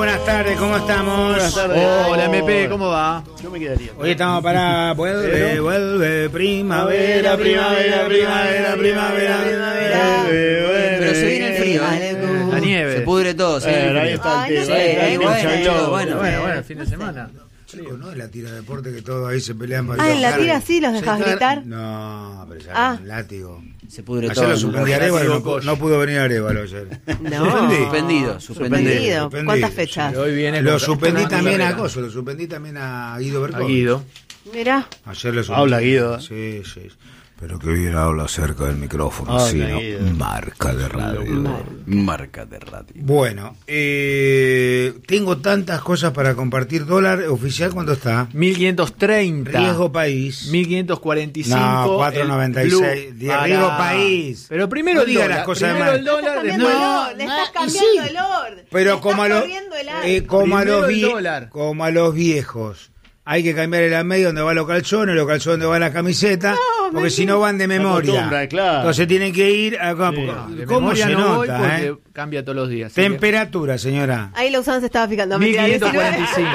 Buenas tardes, ¿cómo estamos? Buenas tardes. Hola MP, ¿cómo va? Yo me quedaría. Hoy estamos para vuelve, primavera, primavera, primavera, primavera, primavera. Pero se viene el frío, La nieve. Se pudre todo, se viene el Ahí frío. está el Sí, tema. bueno, el fin de semana. Chicos, no es la tira de deporte que todos ahí se pelean para Ah, en la tira sí los dejas gritar. No, pero ya con látigo. Se pudre Ayer todo. lo suspendí a Arevalo, no pudo venir Arevalo ayer. No. Suspendido. ¿Cuántas fechas? Y hoy viene Lo con- suspendí con también a Herrera. Coso, lo suspendí también a Guido A Bercón. Guido. Mirá. Ayer lo suspendí. Habla Guido. Sí, sí. Pero que hubiera habla cerca del micrófono, Habla, sí, ¿no? Guido. Marca de radio. Marca de radio. Bueno, tengo tantas cosas para compartir. Dólar oficial, ¿cuánto está? 1530. Riesgo país. 1545. No, 4.96. el De riesgo país. Pero primero No el diga dólar. las cosas Primero de el mal. dólar, Cambiando después... el orden, le estás y cambiando sí. el orden. Pero Le como a estás los corriendo el aire. Primero el dólar. como a los viejos. Hay que cambiar el medio donde van los calzones donde va la camiseta, porque si no van de memoria. acostumbra, claro. Entonces tienen que ir acá. No, porque- de ¿Cómo memoria se no voy nota? porque cambia todos los días. así que- Temperatura, señora. Ahí Lausanne se estaba fijando. Mira, 1545.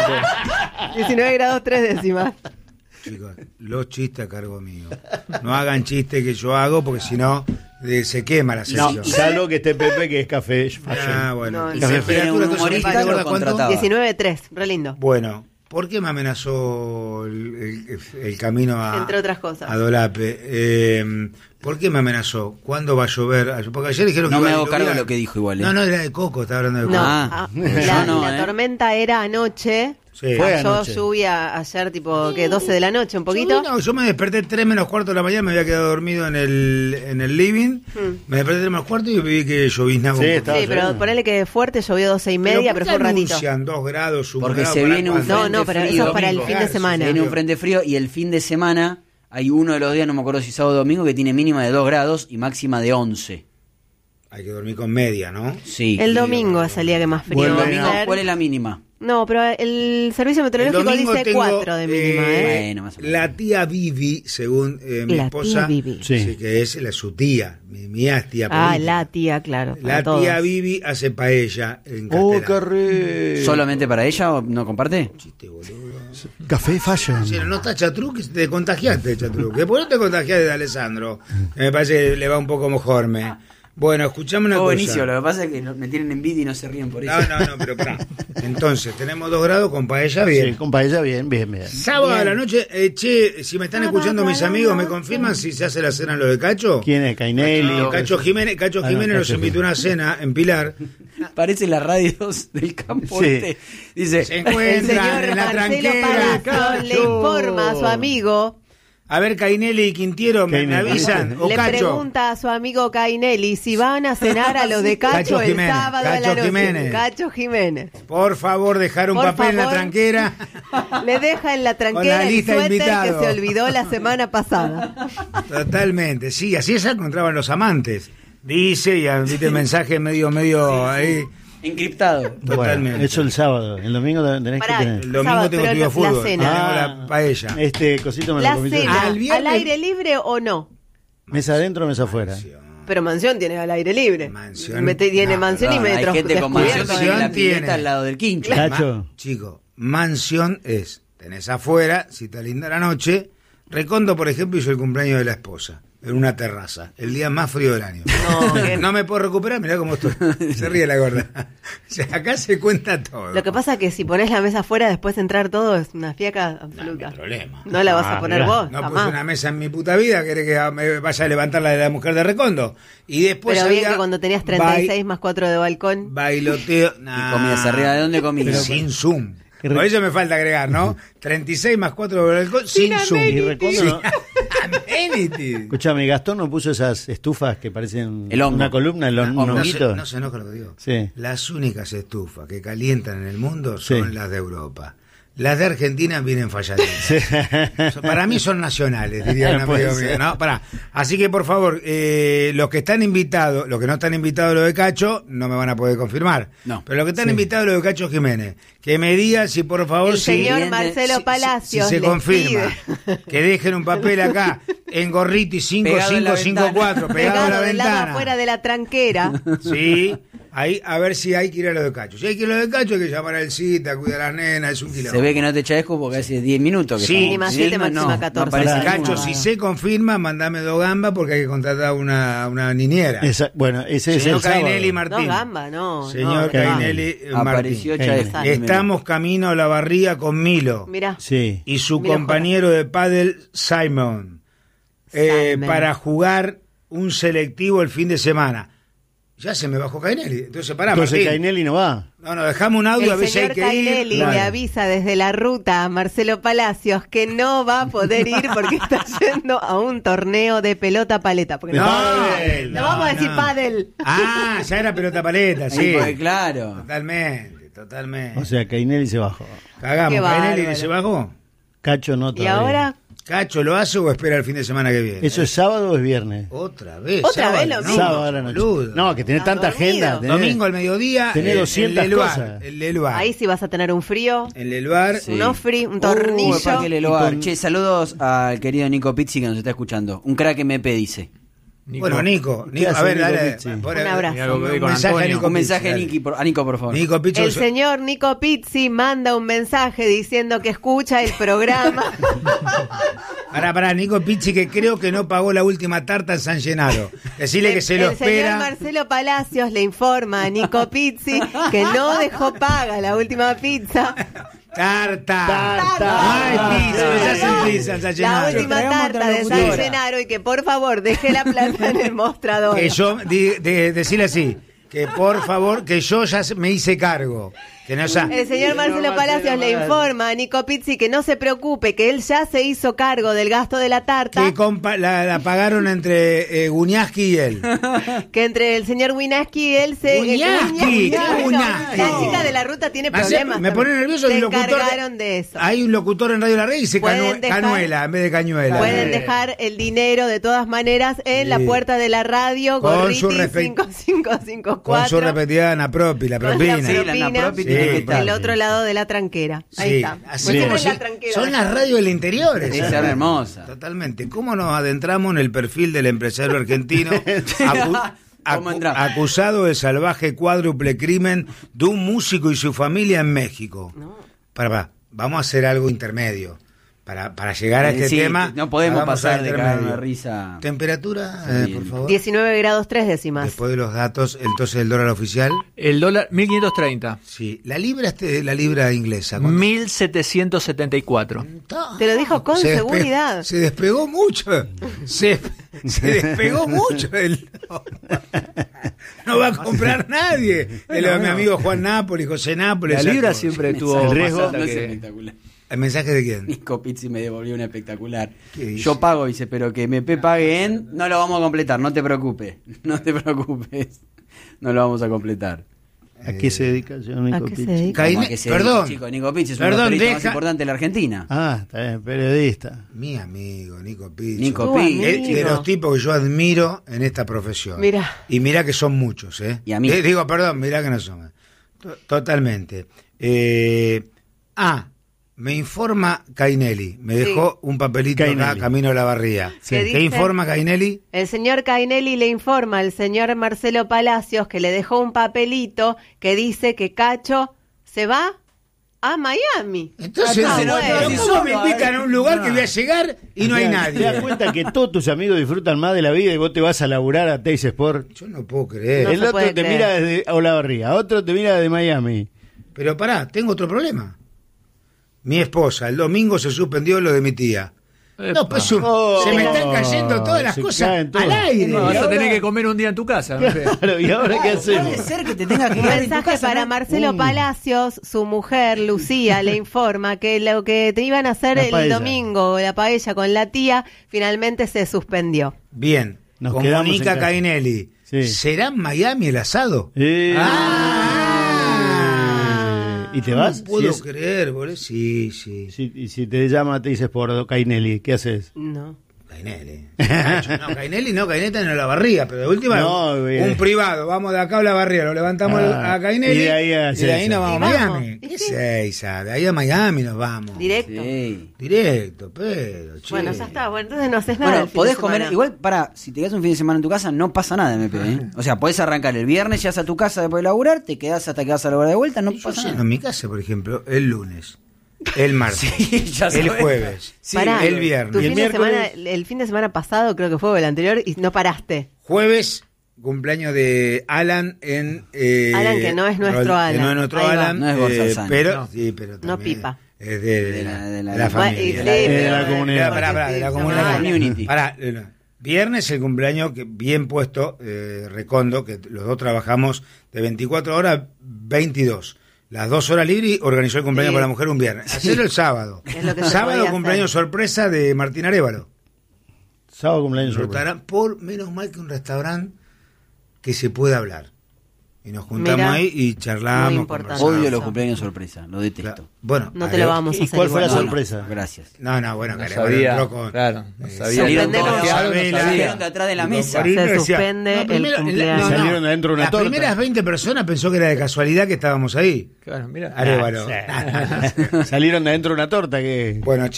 19 grados 3 décimas. Chicos, los chistes a cargo mío. No hagan chistes que yo hago, porque si no, se quema la No, sesión. salvo que esté Pepe, que es café. Ah, bueno. No, Y no. si tiene un entonces, humorista, ¿te acuerdas lo cuánto? contrataba. 19.3, re lindo. Bueno, ¿por qué me amenazó el camino Entre otras cosas. a Dolape? ¿Por qué me amenazó? ¿Cuándo va a llover? Porque ayer dijeron No que me iba a hago cargo de llover. lo que dijo igual. No, no, era de Coco, estaba hablando de Coco. No, Ah, la yo no, tormenta era anoche. Sí. Fue Cayó anoche. lluvia ayer, tipo, ¿qué? 12 de la noche, un poquito. No, yo me desperté 3 menos cuarto de la mañana, me había quedado dormido en el living. Me desperté 3 menos cuarto y vi que lloviznaba Sí, un poco. estaba Sí, pero lloviendo. ponele que fuerte, llovió 12 y media, pero fue un ratito. anuncian 2 grados, 1 Porque grado, se ¿para viene un cuándo? No, pero eso es para el fin de semana. Viene un frente frío y el fin de semana hay uno de los días, no me acuerdo si sábado o domingo, que tiene mínima de 2 grados y máxima de 11. Hay que dormir con media, ¿no? Sí. El domingo es el día que más frío ¿El va a domingo ser. cuál es la mínima? No, pero el servicio El meteorológico domingo dice tengo, 4 de mínima, ¿eh? Bueno, más o menos. La tía Vivi, según mi La esposa, tía Vivi. Sí. que es su tía, mi tía Ah, política. la tía, claro. La para tía todos. Vivi hace paella en Oh, Castelar. qué ¿Solamente para ella o no comparte? Chiste, boludo. Café Fashion. Si no está Chatru, que te contagiaste de Chatru. Que por qué te contagiaste de Alessandro. Me parece que le va un poco mejorme. Bueno, escuchame una Todo cosa. buenísimo, lo que pasa es que me tienen envidia y no se ríen por eso. No, pero pará. Entonces, tenemos 2 grados con paella, bien. Sí, con paella, bien. Sábado a la noche, si me están escuchando mis amigos, ¿me confirman si se hace la cena en lo de Cacho? ¿Quién es? Cainelli. Cacho Jiménez, Ah, no, nos Cacho invitó a una cena en Pilar. Parece las radios del campo. Sí. Este. Dice, Se El encuentran señor en la Marcelo tranquera. Palazzo le informa a su amigo, A ver, Cainelli y Quintiero, me Cainelli. avisan. O le Cacho. pregunta a su amigo Cainelli si van a cenar a los de Cacho, Cacho el Jiménez, sábado a la Cacho noche. Jiménez. Cacho Jiménez. Por favor, dejar un Por papel en la favor. tranquera. Le deja en la Con tranquera la el lista de suéter que invitados. se olvidó la semana pasada. Totalmente, sí, así se encontraban los amantes. Dice, y viste el mensaje medio ahí. encriptado. Totalmente. Bueno, eso el sábado. El domingo tenés Pará, que tener. El domingo Sábado, tengo pero estudio de la fútbol. cena. Tenemos la paella. Este cosito me lo La comí yo. cena, Al viernes- ¿al aire libre o no? Mesa adentro, mesa afuera. Pero mansión tiene al aire libre. Mansión. Tiene No, mansión y Perdón, metros. hay gente con mansión descubiertos. que tiene la Tiene. pileta al lado del quincho. Cacho. Chico, mansión es, tenés afuera, si te linda la noche. Recondo, por ejemplo, hizo el cumpleaños de la esposa, en una terraza, el día más frío del año. No me puedo recuperar, mirá cómo estoy. Se ríe la gorda. O sea, acá se cuenta todo. Lo que pasa es que si pones la mesa afuera, después entrar todo es una fiaca absoluta. No hay problema. No la vas a poner mirá. vos, No puse jamás. una mesa en mi puta vida, querés que me vaya a levantar la de la mujer de Recondo. Y después Pero bien había que cuando tenías 36 más 4 de balcón. bailoteo. Y comías arriba, ¿de dónde comías? Sin Zoom. Por eso me falta agregar, ¿no? 36 más 4 de balcón sin Zoom. Y Recondo no- Amenity. Escuchame, Gastón no puso esas estufas que parecen El hongo. una columna, un No honguito. se enoja lo que digo. Sí. Las únicas estufas que calientan en el mundo son Sí. las de Europa. Las de Argentina vienen falladitas. Para mí son nacionales, diría un Puede amigo mío, ser. ¿no? Pará. Así que, por favor, los que están invitados, los que no están invitados a lo de Cacho, no me van a poder confirmar. No. Pero los que están invitados a lo de Cacho Jiménez, que me digan si, por favor, El señor si- Marcelo si Palacios se les confirma, pide. que dejen un papel acá en gorrito y Pegado en la 5554 pegado a la Pegado del lado ventana. afuera de la tranquera. Sí, Ahí, a ver si hay que ir a lo de Cacho. Si hay que ir a lo de Cacho, hay que llamar al cita, cuidar a las nenas, es un quilombo. Se ve que no te chaesco porque hace 10 minutos que Sí, estamos mínima viendo, 7, máxima 14. aparece Cacho, ninguna. si se confirma, mandame 2 gambas porque hay que contratar una niñera. Bueno, ese es Señor el sábado. Cainelli No, Martín. gamba, no. Señor no, Cainelli Apareció Martín. Chaesco. Estamos camino a la barría con Milo Mirá. Sí. y su Milo compañero de pádel Simon, Simon. para jugar un selectivo el fin de semana. Ya se me bajó Cainelli. Entonces, pará, Entonces Martín. Cainelli no va. No, dejamos un audio a El ver si hay señor que Cainelli ir. le Claro. avisa desde la ruta a Marcelo Palacios que no va a poder ir porque está yendo a un torneo de pelota paleta. Porque No, no no, vamos a decir no. pádel. Ah, ya era pelota paleta, sí. Porque, claro. Totalmente. O sea, Cainelli se bajó. Cagamos, Qué Cainelli bárbaro. se bajó. Cacho no Y todavía. ahora, ¿Cacho lo hace o espera el fin de semana que viene? ¿Eso es sábado o es viernes? Otra vez. Otra vez sábado, lo no, mismo. Sábado a la noche. boludo. No, que tenés Está tanta dormido. agenda. tenés- Domingo al mediodía. Tenés 200 el Leluar, cosas. El Leluar. ahí sí vas a tener un frío, El Leluar. Sí. un ofri, un tornillo. Parque Leloir. Y con- Che, saludos al querido Nico Pizzi que nos está escuchando. Un crack MP dice. Bueno, Nico, ¿Qué hace a ver, Nico dale. Pizzi? pon- Un abrazo. Mirá lo que vi con mensaje a Antonio. Nico Un mensaje Pizzi, dale. a Nico, por favor. Nico Pizzi. El señor Nico Pizzi manda un mensaje diciendo que escucha el programa. Pará, Nico Pizzi, que creo que no pagó la última tarta en San Gennaro. Decirle que se lo El señor espera. Marcelo Palacios le informa a Nico Pizzi que no dejó paga la última pizza. Tarta. No hay pizza, no se hace pizza en San La Gennaro. última Traigamos tarta otra de San locutora. Gennaro y que por favor deje la plata en el mostrador. Que yo, decirle así, que por favor, que yo ya me hice cargo. Que no sa- El señor Marcelo Palacios le informa a Nico Pizzi que no se preocupe, que él ya se hizo cargo del gasto de la tarta, que la pagaron entre Guñaski y él. que entre el señor Winaski y él se... Guñaski, ¿qué Guñaski? La chica de la ruta tiene Me hace- problemas. me pone nervioso Se el locutor. encargaron de eso. Hay un locutor en Radio La Red y dice Pueden dejar- canuela en vez de cañuela. Pueden dejar el dinero de todas maneras en la puerta de la radio, Con Gorriti su 5554. Con su respetida Anapropi, la Con la propina. Sí, la propina. Anapropi Sí. tiene que estar. Del otro lado de la tranquera. Ahí Sí, está. así Pues como es la si- tranquera. son las radios del interior. Esa esas. es hermosa. Totalmente. ¿Cómo nos adentramos en el perfil del empresario argentino ¿Cómo entramos? acusado de salvaje cuádruple crimen de un músico y su familia en México? Vamos a hacer algo intermedio. Para llegar a este Sí, tema. no podemos hagamos pasar algo de intermedio. cagar una risa. Temperatura, Sí. por favor. 19 grados 3 décimas. Después de los datos, entonces el dólar oficial. El dólar, 1530. Sí. La libra, la libra inglesa. ¿cuánto? 1774. Te lo dijo con Se seguridad. Se despegó mucho. Se despegó mucho. No va a comprar nadie. Mi amigo Juan Nápoles, José Nápoles. La libra sacó. siempre tuvo El más riesgo alta No es que- espectacular. ¿El mensaje de quién? Nico Pizzi me devolvió una espectacular. ¿Qué dice? Yo pago, dice, pero que MP pague en... No lo vamos a completar, no te preocupes. No te preocupes. No lo vamos a completar. ¿A qué se dedica el señor Nico ¿A qué se Pizzi? dedica? Caine- ¿Cómo a qué se perdón. dedica, chico? Nico Pizzi es uno de Perdón, los periodistas más deja- importantes de la Argentina. Ah, está bien, periodista. Mi amigo, Nico Pizzi. Nico Tu Pizzi. amigo. De los tipos que yo admiro en esta profesión. Mirá. Y mira que son muchos, ¿eh? Y a mí. Digo, perdón, mirá que no son. Totalmente. Me informa Cainelli. Me dejó un papelito acá, Cainelli. camino a la barría. ¿Qué ¿Qué dice? informa Cainelli? El señor Cainelli le informa al señor Marcelo Palacios que le dejó un papelito que dice que Cacho se va a Miami. Entonces, Ah, pero bueno. ¿cómo me invitan a un lugar que voy a llegar y no hay ¿Te das nadie? cuenta que todos tus amigos disfrutan más de la vida y vos te vas a laburar a Teis Sport? Yo no puedo creer. No El se otro puede te creer. mira desde Olavarría, otro te mira desde Miami. Pero pará, tengo otro problema. Mi esposa, el domingo se suspendió lo de mi tía. No, pues Oh, se me están cayendo todas las se cosas caen todas. al aire. No, vas ¿Y a tener ahora? que comer un día en tu casa. no sé. Claro, ¿y ahora qué hacemos? Puede ser que te tengas que Un quedar en tu mensaje casa, para ¿no? Marcelo Palacios, su mujer Lucía le informa que lo que te iban a hacer La el paella. domingo, la paella con la tía, finalmente se suspendió. Bien, Nos quedamos en comunica casa. Cainelli. Sí. ¿Será en Miami el asado? ¿Y te vas? No puedo Si es- creer, boludo. Sí. y si te llama Teis Sport o Cainelli, ¿qué haces? No. Cainelli. No, Cainelli está en la barría, pero de última, un privado, vamos de acá a la barría, lo levantamos a Cainelli y de ahí nos vamos a Miami. ¿Qué Seiza? De ahí a Miami nos vamos. Directo. Sí. Directo, pero, che. Bueno, ya está, bueno, entonces no haces nada. Bueno, podés comer, igual, si te quedas un fin de semana en tu casa, no pasa nada, MP, ¿eh? O sea, podés arrancar el viernes, llegas a tu casa después de laburar, te quedás hasta que vas a la hora de vuelta, no pasa nada. En mi casa, por ejemplo, el lunes, el martes, el jueves, el viernes. El fin de semana pasado creo que fue, o el anterior, y no paraste. Jueves, cumpleaños de Alan en... Alan, que no es nuestro Alan. Que no es nuestro Alan, no es Borja pero también no pipa. Es de la familia. De la comunidad. De la comunidad. Community. Viernes el cumpleaños que bien puesto, Recondo, que los dos trabajamos de 24 horas, 22. Las 2 horas libres organizó el cumpleaños para la mujer un viernes. Hacerlo el sábado. Sábado cumpleaños sorpresa de Martín Arévalo. Sábado cumpleaños sorpresa. Por menos mal que un restaurante que se puede hablar. Y nos juntamos ahí y charlamos. Odio los cumpleaños sorpresa, lo detesto. Claro. Bueno, no te lo vamos a hacer. ¿Y cuál fue la sorpresa? Gracias. Bueno, no sabía. Claro, no sabía. Salieron de atrás de la mesa. Se suspende el cumpleaños. Salieron de adentro de una torta. Las primeras 20 personas pensó que era de casualidad que estábamos ahí. Claro, mira. Arévalo. Salieron de adentro de una torta. Que Bueno,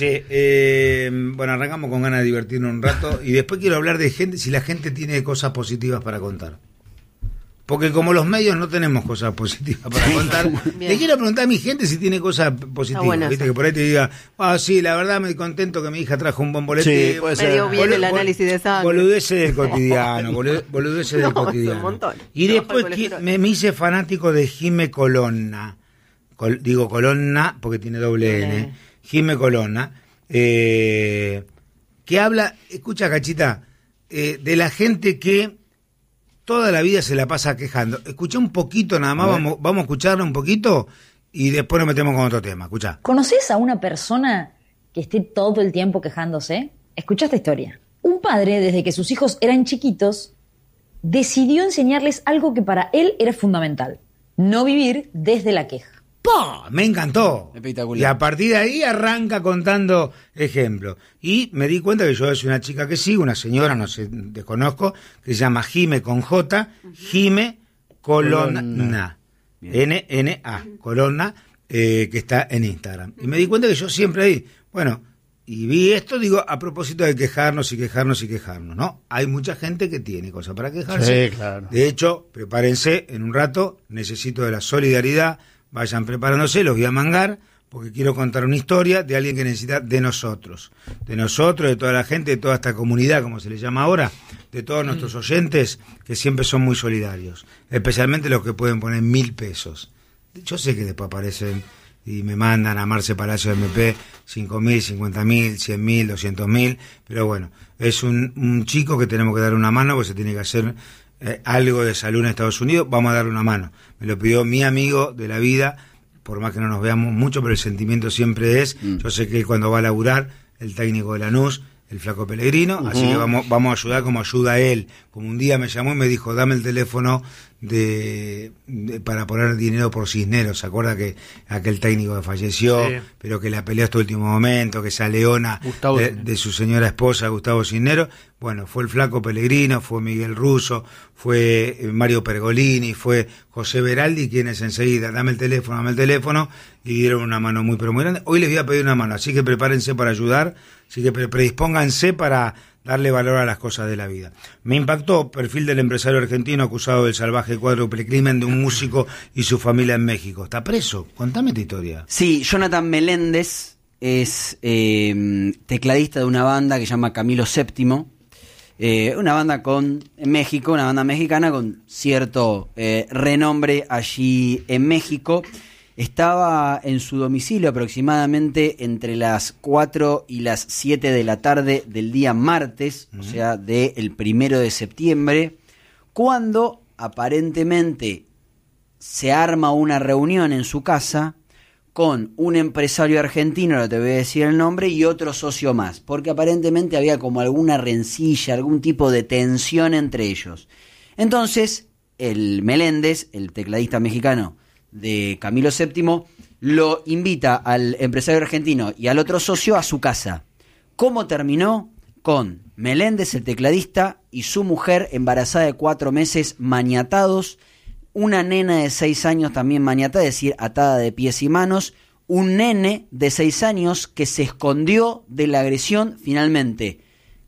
arrancamos con ganas de divertirnos un rato y después quiero hablar de gente, si la gente tiene cosas positivas para contar. Porque como los medios no tenemos cosas positivas para contar, le quiero preguntar a mi gente si tiene cosas positivas. Bueno, ¿viste? Que por ahí te diga, sí, la verdad me contento que mi hija trajo un bombolete. Sí, me dio bien el análisis de sangre. Boludeces del cotidiano, boludeces del cotidiano. Un montón. Y después me hice fanático de Jime Colonna. Digo Colonna porque tiene doble N. Jime Colonna. Que habla, escucha Cachita, de la gente que toda la vida se la pasa quejando. Escuchá un poquito nada más, vamos a escucharlo un poquito y después nos metemos con otro tema. Escuchá. ¿Conoces a una persona que esté todo el tiempo quejándose? Escuchá esta historia. Un padre, desde que sus hijos eran chiquitos, decidió enseñarles algo que para él era fundamental: no vivir desde la queja. Me encantó. Espectacular. Y a partir de ahí arranca contando ejemplos. Y me di cuenta que yo es una chica que sigo, una señora, no sé, desconozco, que se llama Jime con J, Jime Colonna. N-N-A, Colonna, que está en Instagram. Y me di cuenta que yo siempre ahí, y vi esto, digo, a propósito de quejarnos, ¿no? Hay mucha gente que tiene cosas para quejarse. Sí, claro. De hecho, prepárense, en un rato necesito de la solidaridad. Vayan preparándose, los voy a mangar, porque quiero contar una historia de alguien que necesita de nosotros, de toda la gente, de toda esta comunidad, como se le llama ahora, de todos nuestros oyentes, que siempre son muy solidarios, especialmente los que pueden poner 1.000 pesos. Yo sé que después aparecen y me mandan a Marce Palacio MP 5.000, 50.000, 100.000, 200.000, pero bueno, es un chico que tenemos que dar una mano, porque se tiene que hacer algo de salud en Estados Unidos, vamos a darle una mano. Me lo pidió mi amigo de la vida, por más que no nos veamos mucho, pero el sentimiento siempre es, yo sé que él cuando va a laburar, el técnico de Lanús, el flaco Pellegrino, así que vamos a ayudar como ayuda él. Como un día me llamó y me dijo, dame el teléfono para poner dinero por Cisneros. ¿Se acuerda que aquel técnico que falleció, pero que la peleó hasta el último momento, que esa leona de su señora esposa, Gustavo Cisneros? Bueno, fue el flaco Pellegrino, fue Miguel Russo, fue Mario Pergolini, fue José Beraldi, quienes enseguida, dame el teléfono, y dieron una mano muy, pero muy grande. Hoy les voy a pedir una mano, así que prepárense para ayudar, así que predispónganse para darle valor a las cosas de la vida. Me impactó perfil del empresario argentino acusado del salvaje cuádruple crimen de un músico y su familia en México. ¿Está preso? Contame tu historia. Sí, Jonathan Meléndez es tecladista de una banda que se llama Camilo VII, una banda en México, una banda mexicana con cierto renombre allí en México. Estaba en su domicilio aproximadamente entre las 4 y las 7 de la tarde del día martes, o sea, del 1 de septiembre, cuando aparentemente se arma una reunión en su casa con un empresario argentino, no te voy a decir el nombre, y otro socio más, porque aparentemente había como alguna rencilla, algún tipo de tensión entre ellos. Entonces, el Meléndez, el tecladista mexicano de Camilo VII, lo invita al empresario argentino y al otro socio a su casa. ¿Cómo terminó? con Meléndez, el tecladista, y su mujer embarazada de 4 meses, maniatados, una nena de 6 años también maniatada, es decir, atada de pies y manos, un nene de 6 años que se escondió de la agresión. Finalmente,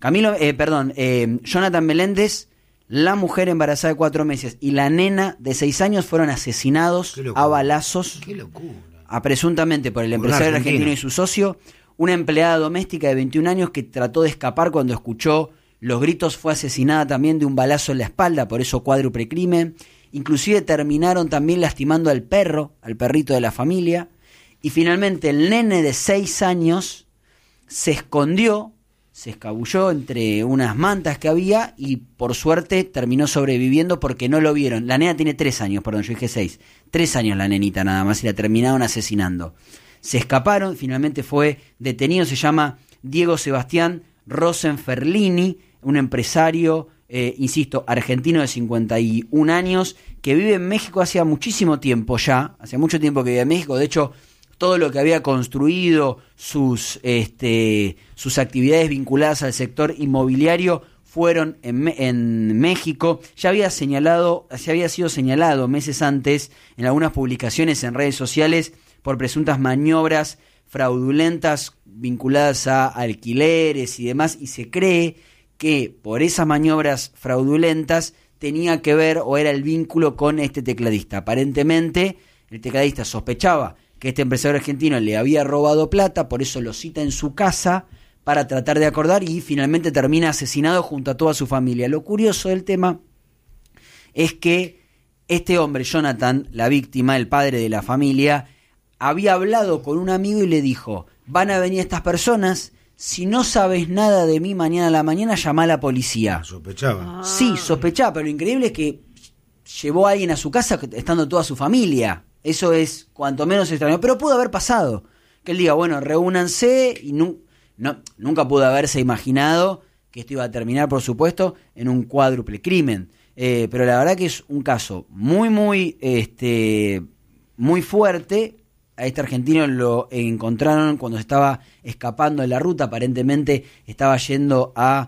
Jonathan Meléndez, la mujer embarazada de 4 meses y la nena de 6 años fueron asesinados a balazos. ¡Qué locura! Presuntamente por el empresario argentino y su socio. Una empleada doméstica de 21 años que trató de escapar cuando escuchó los gritos fue asesinada también de un balazo en la espalda, por eso cuádruple crimen. Inclusive terminaron también lastimando al perrito de la familia. Y finalmente el nene de 6 años se escondió, se escabulló entre unas mantas que había y por suerte terminó sobreviviendo porque no lo vieron. La nena tiene 3 años, perdón, yo dije 6. 3 años la nenita nada más y la terminaron asesinando. Se escaparon, finalmente fue detenido, se llama Diego Sebastián Rosenferlini, un empresario, insisto, argentino de 51 años, que vive en México hace muchísimo tiempo ya, hace mucho tiempo que vive en México. De hecho, todo lo que había construido, sus actividades vinculadas al sector inmobiliario fueron en México. Ya había sido señalado meses antes en algunas publicaciones en redes sociales por presuntas maniobras fraudulentas vinculadas a alquileres y demás, y se cree que por esas maniobras fraudulentas tenía que ver o era el vínculo con este tecladista. Aparentemente el tecladista sospechaba que este empresario argentino le había robado plata, por eso lo cita en su casa para tratar de acordar y finalmente termina asesinado junto a toda su familia. Lo curioso del tema es que este hombre, Jonathan, la víctima, el padre de la familia, había hablado con un amigo y le dijo: van a venir estas personas, si no sabes nada de mí mañana a la mañana, llama a la policía. Sospechaba. Sí, sospechaba, pero lo increíble es que llevó a alguien a su casa estando toda su familia. Eso es cuanto menos extraño, pero pudo haber pasado. Que él diga, bueno, reúnanse, y nunca pudo haberse imaginado que esto iba a terminar, por supuesto, en un cuádruple crimen. Pero la verdad que es un caso muy fuerte. A este argentino lo encontraron cuando se estaba escapando de la ruta. Aparentemente estaba yendo al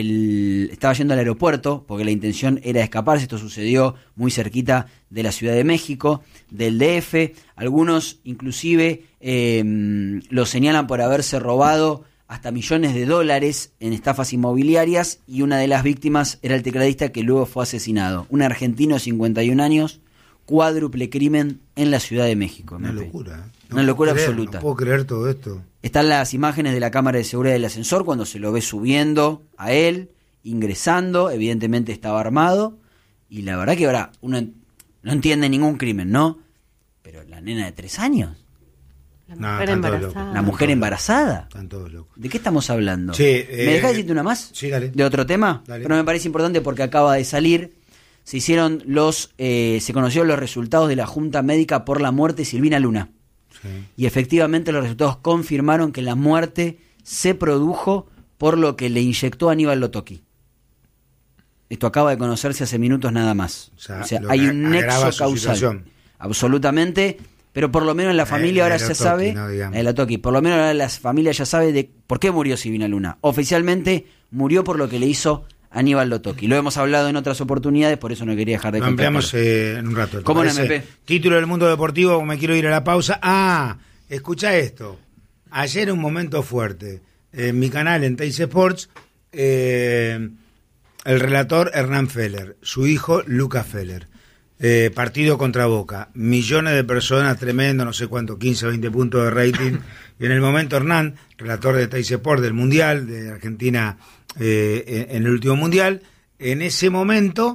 aeropuerto porque la intención era escaparse. Esto sucedió muy cerquita de la Ciudad de México, del DF. Algunos inclusive lo señalan por haberse robado hasta millones de dólares en estafas inmobiliarias, y una de las víctimas era el tecladista que luego fue asesinado. Un argentino de 51 años, cuádruple crimen en la Ciudad de México. Una locura. Una locura absoluta. No puedo creer todo esto. Están las imágenes de la cámara de seguridad del ascensor cuando se lo ve subiendo a él, ingresando, evidentemente estaba armado, y la verdad que ahora uno no entiende ningún crimen, ¿no? Pero la nena de 3 años. La mujer embarazada. La mujer embarazada. Están todos locos. ¿De qué estamos hablando? Sí, ¿Me dejás decirte una más? Sí, dale. ¿De otro tema? Dale. Pero me parece importante porque acaba de salir. Se conocieron los resultados de la Junta Médica por la muerte de Silvina Luna. Sí. Y efectivamente los resultados confirmaron que la muerte se produjo por lo que le inyectó Aníbal Lotoki. Esto acaba de conocerse hace minutos nada más. O sea hay un nexo causal. Absolutamente. Pero por lo menos la familia ahora ya sabe, por lo menos ahora la familia ya sabe de por qué murió Silvina Luna. Oficialmente murió por lo que le hizo Aníbal Lotoki. Lo hemos hablado en otras oportunidades, por eso no quería dejar de contar. Lo ampliamos en un rato. ¿Cómo no, MP? Título del mundo deportivo, me quiero ir a la pausa. Escucha esto. Ayer un momento fuerte. En mi canal, en Teis Sports, el relator Hernán Feller, su hijo Lucas Feller. Partido contra Boca, millones de personas, tremendo, no sé cuánto, 15 o 20 puntos de rating. Y en el momento Hernán, relator de Teis Sport del Mundial, de Argentina en el último Mundial, en ese momento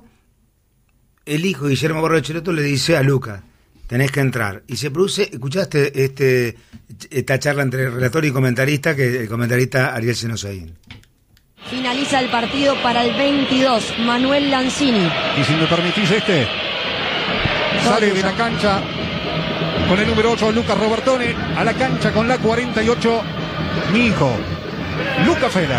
el hijo Guillermo Borrocheloto le dice a Lucas, tenés que entrar. Y se produce, ¿escuchaste esta charla entre relator y comentarista, que el comentarista Ariel Senosaín? Finaliza el partido para el 22, Manuel Lanzini. Y si me permitís sale de la cancha con el número 8 Lucas Robertone, a la cancha con la 48 mi hijo Lucas Feller.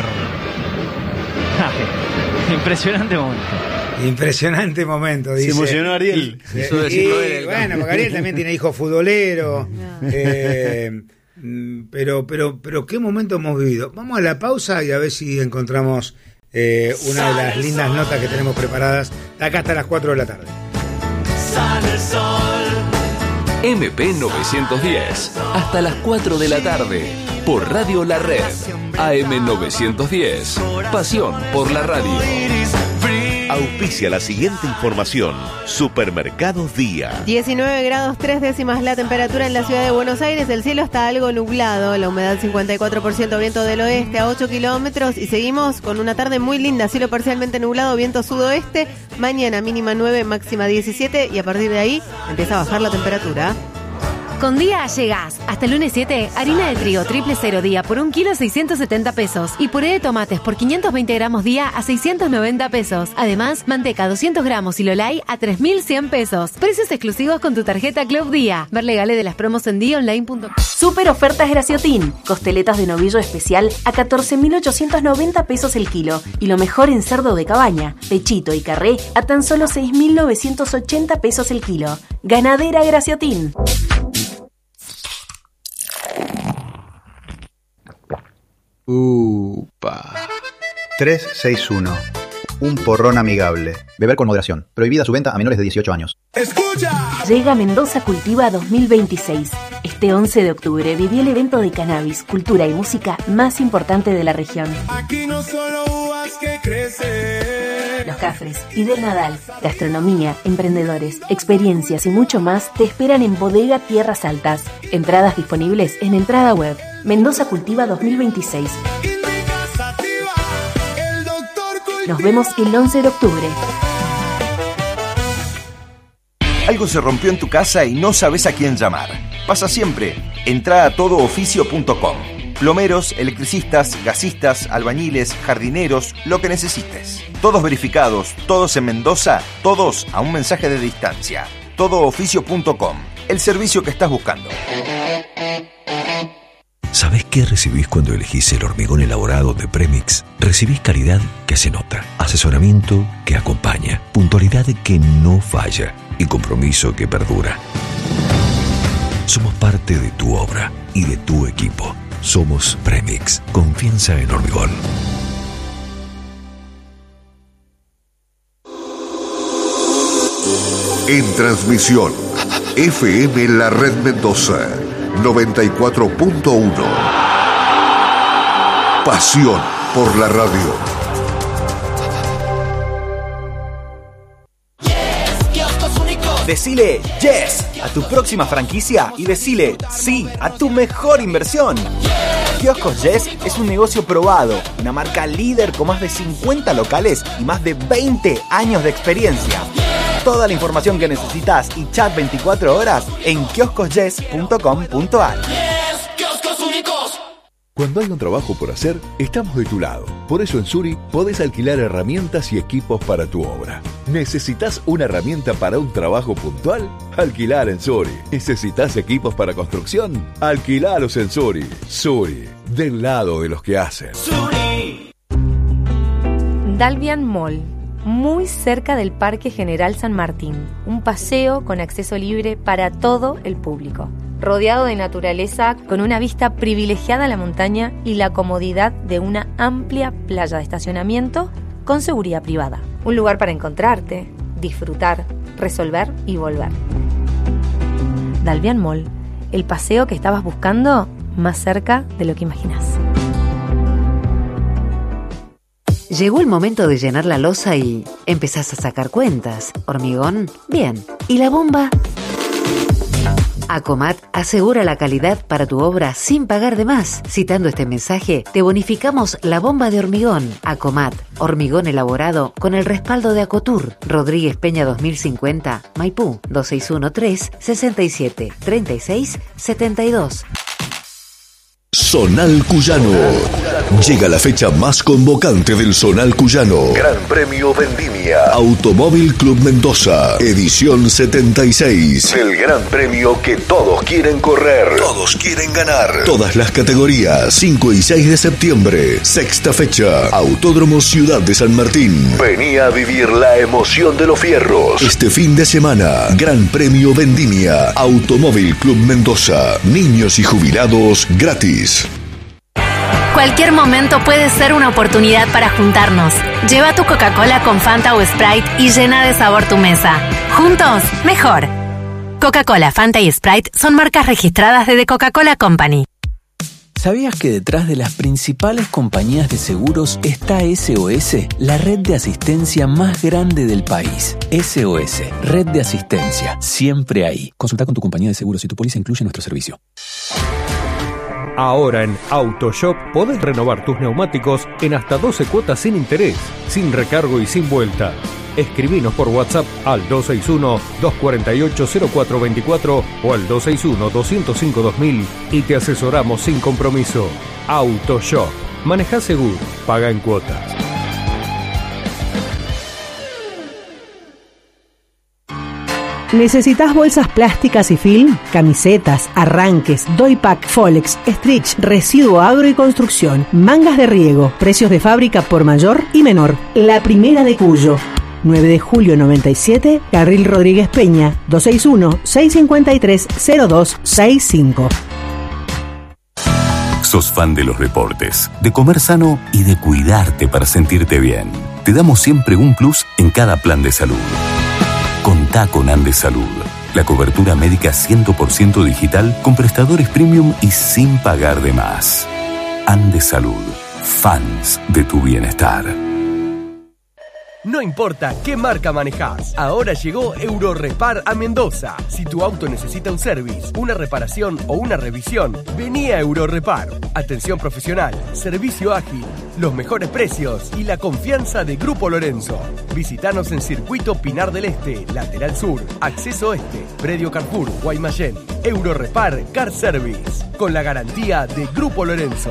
Impresionante momento, dice. Se emocionó Ariel. Bueno, porque Ariel también tiene hijos futboleros. Pero qué momento hemos vivido. Vamos a la pausa y a ver si encontramos una de las lindas notas que tenemos preparadas de acá hasta las 4 de la tarde. Sale el sol. MP 910, hasta las 4 de la tarde, por Radio La Red. AM 910, pasión por la radio. Auspicia la siguiente información. Supermercados Día. 19 grados 3 décimas la temperatura en la ciudad de Buenos Aires. El cielo está algo nublado. La humedad 54%, viento del oeste a 8 kilómetros. Y seguimos con una tarde muy linda. Cielo parcialmente nublado, viento sudoeste. Mañana mínima 9, máxima 17. Y a partir de ahí empieza a bajar la temperatura. Con Día llegás. Hasta el lunes 7, harina de trigo triple cero Día por 1 kilo 670 pesos. Y puré de tomates por 520 gramos Día a 690 pesos. Además, manteca 200 gramos y Lolay a 3.100 pesos. Precios exclusivos con tu tarjeta Club Día. Ver legales de las promos en diaonline.com. Super ofertas Graciotin. Costeletas de novillo especial a 14.890 pesos el kilo. Y lo mejor en cerdo de cabaña, pechito y carré a tan solo 6.980 pesos el kilo. Ganadera Graciotin. Upa. 361. Un porrón amigable. Beber con moderación. Prohibida su venta a menores de 18 años. ¡Escucha! Llega Mendoza Cultiva 2026. Este 11 de octubre viví el evento de cannabis, cultura y música más importante de la región. Aquí no solo uvas que crecen. Los Cafres y del Nadal, gastronomía, emprendedores, experiencias y mucho más te esperan en Bodega Tierras Altas. Entradas disponibles en Entrada Web. Mendoza Cultiva 2026. Nos vemos el 11 de octubre. Algo se rompió en tu casa y no sabes a quién llamar. Pasa siempre. Entrá a todooficio.com. Plomeros, electricistas, gasistas, albañiles, jardineros, lo que necesites. Todos verificados, todos en Mendoza, todos a un mensaje de distancia. Todooficio.com. El servicio que estás buscando. ¿Sabés qué recibís cuando elegís el hormigón elaborado de Premix? Recibís calidad que se nota, asesoramiento que acompaña, puntualidad que no falla y compromiso que perdura. Somos parte de tu obra y de tu equipo. Somos Premix. Confianza en hormigón. En transmisión, FM La Red Mendoza 94.1. Pasión por la radio. Decile yes a tu próxima franquicia y decile sí a tu mejor inversión. Kioscos Yes es un negocio probado, una marca líder con más de 50 locales y más de 20 años de experiencia. Toda la información que necesitas y chat 24 horas en kioscosyes.com.ar. Cuando hay un trabajo por hacer, estamos de tu lado. Por eso en Suri podés alquilar herramientas y equipos para tu obra. ¿Necesitas una herramienta para un trabajo puntual? Alquilar en Suri. ¿Necesitas equipos para construcción? Alquilalos en Suri. Suri, del lado de los que hacen. Suri. Dalvian Mall, muy cerca del Parque General San Martín. Un paseo con acceso libre para todo el público. Rodeado de naturaleza, con una vista privilegiada a la montaña y la comodidad de una amplia playa de estacionamiento con seguridad privada. Un lugar para encontrarte, disfrutar, resolver y volver. Dalvian Mall, el paseo que estabas buscando más cerca de lo que imaginas. Llegó el momento de llenar la losa y empezás a sacar cuentas. ¿Hormigón? Bien. ¿Y la bomba? Acomat asegura la calidad para tu obra sin pagar de más. Citando este mensaje, te bonificamos la bomba de hormigón. Acomat, hormigón elaborado con el respaldo de Acotur. Rodríguez Peña 2050, Maipú, 2613-673672. Zonal Cuyano Llega la fecha más convocante del zonal cuyano. Gran Premio Vendimia. Automóvil Club Mendoza, edición 76. El gran premio que todos quieren correr. Todos quieren ganar. Todas las categorías. 5 y 6 de septiembre. Sexta fecha. Autódromo Ciudad de San Martín. Vení a vivir la emoción de los fierros. Este fin de semana, Gran Premio Vendimia. Automóvil Club Mendoza. Niños y jubilados gratis. Cualquier momento puede ser una oportunidad para juntarnos. Lleva tu Coca-Cola con Fanta o Sprite y llena de sabor tu mesa. Juntos, mejor. Coca-Cola, Fanta y Sprite son marcas registradas de The Coca-Cola Company. ¿Sabías que detrás de las principales compañías de seguros está SOS, la red de asistencia más grande del país? SOS, red de asistencia, siempre ahí. Consulta con tu compañía de seguros si tu póliza incluye nuestro servicio. Ahora en AutoShop podés renovar tus neumáticos en hasta 12 cuotas sin interés, sin recargo y sin vuelta. Escribinos por WhatsApp al 261-248-0424 o al 261-205-2000 y te asesoramos sin compromiso. AutoShop. Manejá seguro, paga en cuotas. ¿Necesitas bolsas plásticas y film? Camisetas, arranques, doypack, folex, stretch, residuo agro y construcción, mangas de riego, precios de fábrica por mayor y menor. La primera de Cuyo. 9 de julio 97, Carril Rodríguez Peña, 261-653-0265. Sos fan de los deportes, de comer sano y de cuidarte para sentirte bien. Te damos siempre un plus en cada plan de salud. Contá con Andes Salud, la cobertura médica 100% digital con prestadores premium y sin pagar de más. Andes Salud, fans de tu bienestar. No importa qué marca manejás, ahora llegó Eurorepar a Mendoza. Si tu auto necesita un service, una reparación o una revisión, vení a Eurorepar. Atención profesional, servicio ágil, los mejores precios y la confianza de Grupo Lorenzo. Visítanos en Circuito Pinar del Este, Lateral Sur, Acceso Este, Predio Carrefour, Guaymallén. Eurorepar Car Service, con la garantía de Grupo Lorenzo.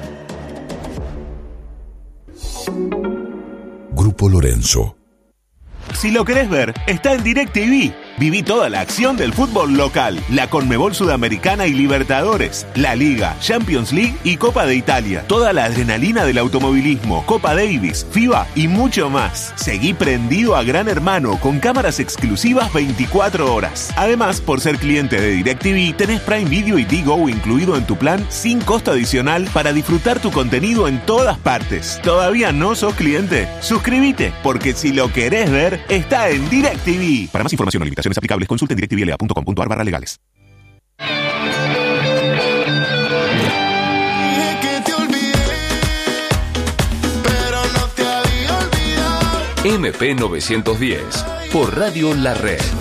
Grupo Lorenzo. Si lo querés ver, está en DirecTV. Viví toda la acción del fútbol local, la Conmebol Sudamericana y Libertadores, la Liga, Champions League y Copa de Italia. Toda la adrenalina del automovilismo, Copa Davis, FIBA y mucho más. Seguí prendido a Gran Hermano con cámaras exclusivas 24 horas. Además, por ser cliente de DirecTV, tenés Prime Video y Digo incluido en tu plan sin costo adicional para disfrutar tu contenido en todas partes. ¿Todavía no sos cliente? Suscríbete, porque si lo querés ver, está en DirecTV. Para más información o limitaciones aplicables, consulte en directvla.com.ar/legales. MP 910 por Radio La Red.